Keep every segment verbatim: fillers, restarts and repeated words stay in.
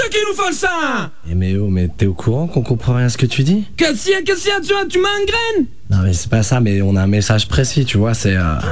qui nous fait ça? Eh mais oh, mais t'es au courant qu'on comprend rien à ce que tu dis? Cassia, Cassia, tu, tu m'engraines? Non mais c'est pas ça, mais on a un message précis, tu vois, c'est... Euh...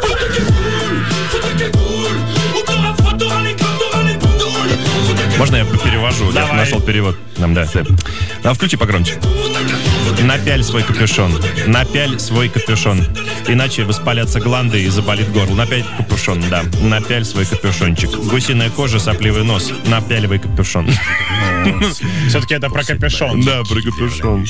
Можно я перевожу? Давай. Я нашел перевод. Нам, да, да. А, включи погромче. Напяль свой капюшон. Напяль свой капюшон. Иначе воспалятся гланды и заболит горло. Напяль капюшон, да. Напяль свой капюшончик. Гусиная кожа, сопливый нос. Напяливай капюшон. Все-таки это про капюшон. Да, про капюшон.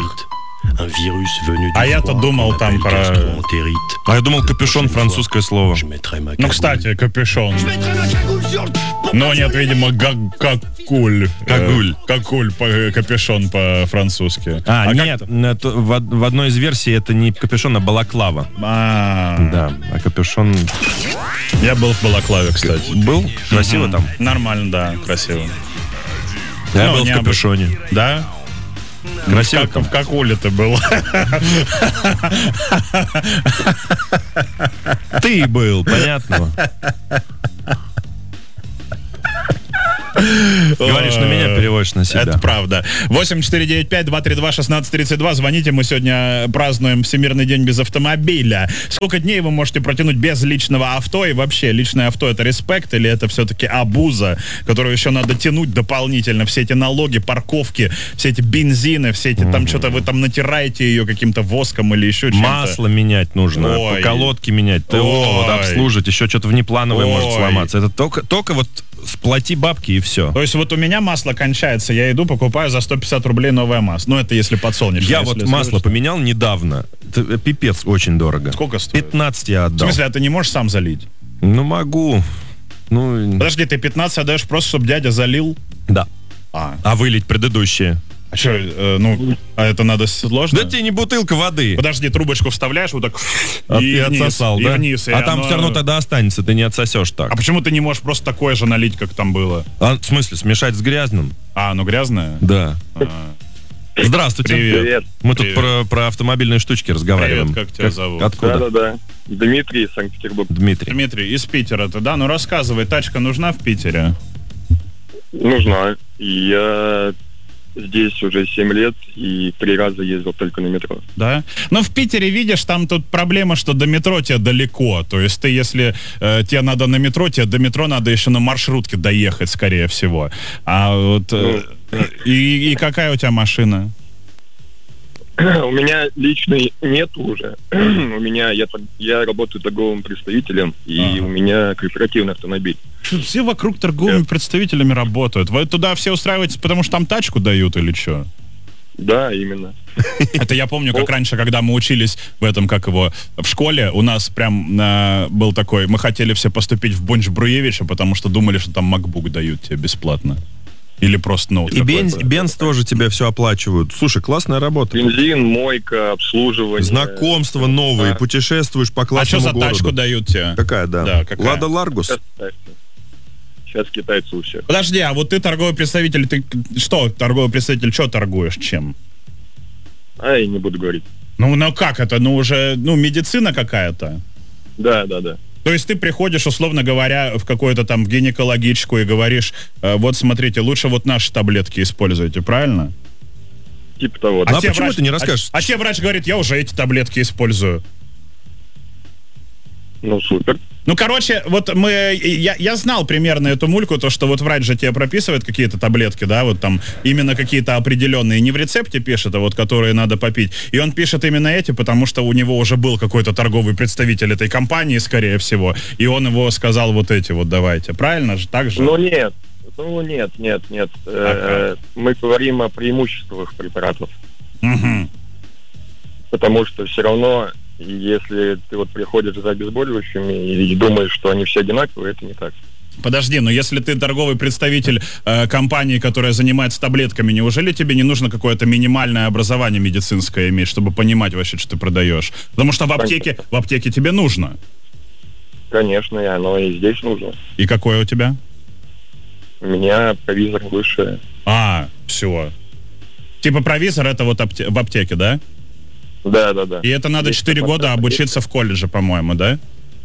А я-то думал там про... А я думал, капюшон французское слово. Ну, кстати, капюшон. Но нет, видимо, какуль. Какуль. Какуль, капюшон по-французски. А, а нет, это, в, в одной из версий это не капюшон, а балаклава. А, да, а капюшон... Я был в балаклаве, кстати. Был? Красиво там? Нормально, да, красиво. Я ну, был в капюшоне. Да? Красиво. Как, в какуле ты был? Ты был, понятно. Говоришь на меня, переводишь на себя. Это правда. восемь четыре девять пять два три два шестнадцать тридцать два. Звоните, мы сегодня празднуем Всемирный день без автомобиля. Сколько дней вы можете протянуть без личного авто? И вообще, личное авто — это респект или это все-таки абуза, которую еще надо тянуть дополнительно? Все эти налоги, парковки, все эти бензины, все эти mm-hmm. там что-то вы там натираете ее каким-то воском или еще чем-то. Масло менять нужно, Ой. колодки менять, ТО вот, обслуживать, еще что-то внеплановое Ой. может сломаться. Это только, только вот сплати бабки и все. То есть вот у меня масло кончается, я иду, покупаю за сто пятьдесят рублей новое масло. Ну, это если подсолнечное. Я если вот масло сливочное. поменял недавно. Это пипец очень дорого. Сколько стоит? пятнадцать я отдал. В смысле, а ты не можешь сам залить? Ну, могу. Ну... Подожди, ты пятнадцать отдаешь просто, чтобы дядя залил? Да. А, А вылить предыдущие? а что, э, ну, а это надо сложно? Да тебе не бутылка воды. Подожди, трубочку вставляешь вот так А и ты вниз, отсосал, и да? вниз. и а там оно- все равно тогда останется, ты не отсосешь так. А почему ты не можешь просто такое же налить, как там было? А, в смысле, смешать с грязным? А, ну грязное? Да. А. Здравствуйте. Привет. Мы Привет. тут про, про автомобильные штучки разговариваем. Привет, как тебя зовут? Откуда? Да-да-да. Дмитрий, Санкт-Петербург. Дмитрий. Дмитрий, из Питера ты, да? Ну рассказывай, тачка нужна в Питере? Нужна. Я здесь уже семь лет и три раза ездил только на метро. Да? Ну, в Питере, видишь, там тут проблема, что до метро тебе далеко. То есть ты, если э, тебе надо на метро, тебе до метро надо еще на маршрутке доехать, скорее всего. А вот... Э, и, и какая у тебя машина? У меня личной нет уже. У меня, я, так- я работаю торговым представителем, и Ага. у меня корпоративный автомобиль. Что, все вокруг торговыми представителями работают. Вы туда все устраиваетесь, потому что там тачку дают или что? Да, именно. Это я помню, как раньше, когда мы учились в этом, как его, в школе, у нас прям э, был такой, мы хотели все поступить в Бонч-Бруевича, потому что думали, что там MacBook дают тебе бесплатно. Или просто ноут И Бенз, какой-то. Бенз тоже тебе все оплачивают. Слушай, классная работа. Бензин, мойка, обслуживание. Знакомства новые, Да. путешествуешь по А классному что за городу. тачку дают тебе? Какая, да? Да, какая? Лада Ларгус. Сейчас китайцы. Сейчас китайцы у всех. Подожди, а вот ты торговый представитель, ты что, торговый представитель, что торгуешь, чем? А, я не буду говорить. Ну, ну как это? Ну уже, ну, медицина какая-то. Да, да, да. То есть ты приходишь, условно говоря, в какую-то там в гинекологичку и говоришь, э, вот смотрите, лучше вот наши таблетки используйте, правильно? Типа того. А тебе почему ты не расскажешь? А, а тебе врач говорит, я уже эти таблетки использую. Ну, супер. Ну, короче, вот мы, я, я знал примерно эту мульку, то, что вот врач же тебе прописывает какие-то таблетки, да, вот там именно какие-то определенные, не в рецепте пишет, а вот которые надо попить. И он пишет именно эти, потому что у него уже был какой-то торговый представитель этой компании, скорее всего, и он его сказал вот эти вот давайте. Правильно же? Так же? Ну, нет. Ну, нет, нет, нет. Э, Мы говорим о преимуществах препаратов. Мгм. Потому что все равно, если ты вот приходишь за обезболивающими и думаешь, что они все одинаковые, это не так. Подожди, но если ты торговый представитель э, компании, которая занимается таблетками, неужели тебе не нужно какое-то минимальное образование медицинское иметь, чтобы понимать вообще, что ты продаешь? Потому что в аптеке, в аптеке тебе нужно. Конечно, и оно и здесь нужно. И какое у тебя? У меня провизор высшее. А, все. Типа провизор это вот апте- в аптеке, да? Да, да, да. И это надо Есть четыре такое. года обучиться в колледже, по-моему, да?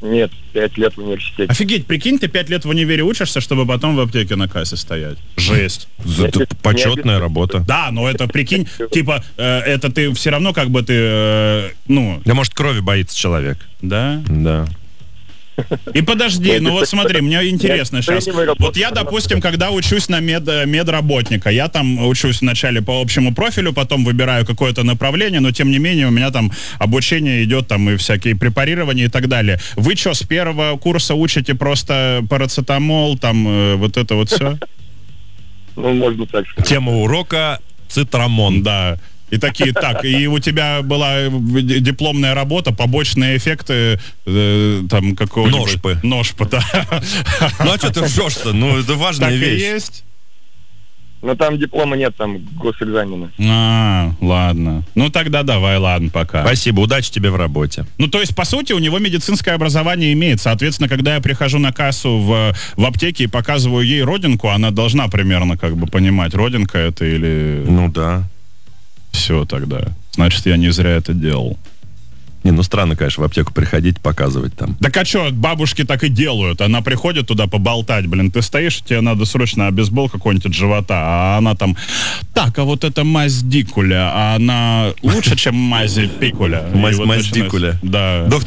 Нет, пять лет в университете. Офигеть, прикинь, ты пять лет в универе учишься, чтобы потом в аптеке на кассе стоять. Жесть. Это почетная работа. Да, но это, прикинь, типа, э, это ты все равно как бы ты, э, ну... Да, может, крови боится человек. Да? Да. И подожди, ну вот смотри, мне интересно сейчас. Вот я, допустим, когда учусь на мед, медработника, я там учусь вначале по общему профилю, потом выбираю какое-то направление, но тем не менее у меня там обучение идет, там и всякие препарирования и так далее. Вы что, с первого курса учите просто парацетамол, там э, вот это вот все? Ну, можно так сказать. Тема урока цитрамон. Да. И такие, так, и у тебя была дипломная работа, побочные эффекты, э, там, какого-нибудь... Ножпы. Ножпы, да. Ну, а что ты ржешь-то? Ну, это важная Так и вещь. есть. Но там диплома нет, там госэкзамены. А, ладно. Ну, тогда давай, ладно, пока. Спасибо, удачи тебе в работе. Ну, то есть, по сути, у него медицинское образование имеет. Соответственно, когда я прихожу на кассу в, в аптеке и показываю ей родинку, она должна примерно как бы понимать, родинка это или... Ну, да. Все тогда. Значит, я не зря это делал. Не, ну странно, конечно, в аптеку приходить, показывать там. Так а что, бабушки так и делают. Она приходит туда поболтать, блин, ты стоишь, тебе надо срочно обезбол какой-нибудь от живота, а она там, так, а вот эта мазь дикуля, а она лучше, чем мазь пикуля. И Мазь вот мазь начинается- дикуля. Да. Доктор